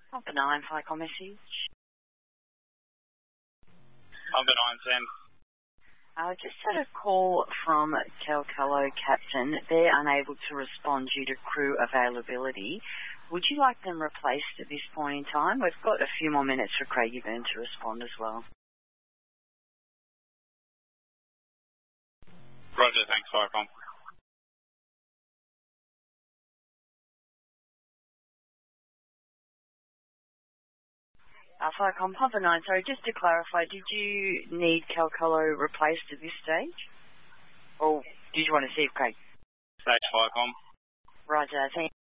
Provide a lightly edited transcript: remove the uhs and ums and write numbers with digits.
Number 9, Flycom message. Number 9, Sam. I just had a call from Calcalo Captain. They're unable to respond due to crew availability. Would you like them replaced at this point in time? We've got a few more minutes for Craigie Byrne to respond as well. Roger, thanks, Flycom. Flycom, Papa 9, sorry, just to clarify, did you need Calcalo replaced at this stage? Or did you want to see if Craig? Stage Flycom. Roger, thank you.